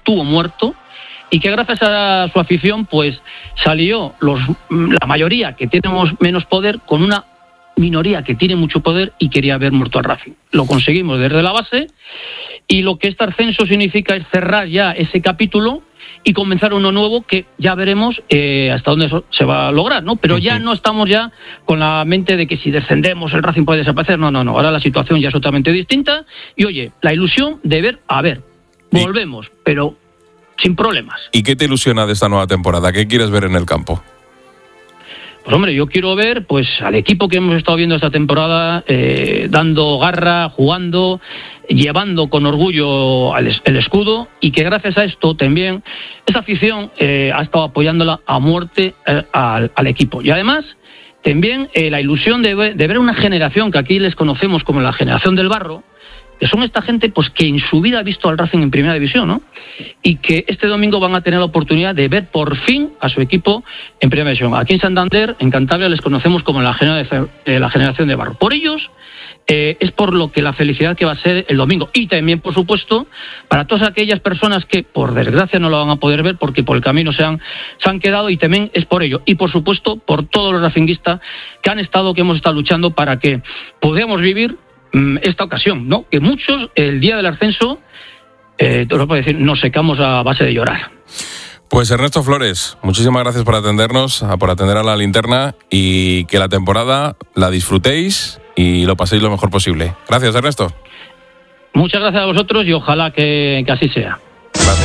estuvo muerto, y que gracias a su afición pues salió la mayoría que tenemos menos poder con una minoría que tiene mucho poder y quería ver muerto al Racing. Lo conseguimos desde la base, y lo que este ascenso significa es cerrar ya ese capítulo y comenzar uno nuevo que ya veremos hasta dónde eso se va a lograr, ¿no? Pero ya no estamos ya con la mente de que si descendemos el Racing puede desaparecer. No. Ahora la situación ya es totalmente distinta y, oye, la ilusión de ver, volvemos, pero sin problemas. ¿Y qué te ilusiona de esta nueva temporada? ¿Qué quieres ver en el campo? Pues hombre, yo quiero ver pues al equipo que hemos estado viendo esta temporada dando garra, jugando, llevando con orgullo el escudo, y que gracias a esto también esa afición ha estado apoyándola a muerte al equipo. Y además también la ilusión de ver una generación que aquí les conocemos como la generación del barro, que son esta gente pues que en su vida ha visto al Racing en primera división, ¿no? Y que este domingo van a tener la oportunidad de ver por fin a su equipo en primera división. Aquí en Santander, en Cantabria, les conocemos como la generación de barro. Por ellos es por lo que la felicidad que va a ser el domingo, y también, por supuesto, para todas aquellas personas que por desgracia no lo van a poder ver porque por el camino se han quedado, y también es por ello, y por supuesto por todos los racinguistas que hemos estado luchando para que podamos vivir esta ocasión, ¿no? Que muchos el día del ascenso nos secamos a base de llorar. Pues Ernesto Flores, muchísimas gracias por atendernos, por atender a la linterna, y que la temporada la disfrutéis y lo paséis lo mejor posible. Gracias, Ernesto. Muchas gracias a vosotros y ojalá que así sea.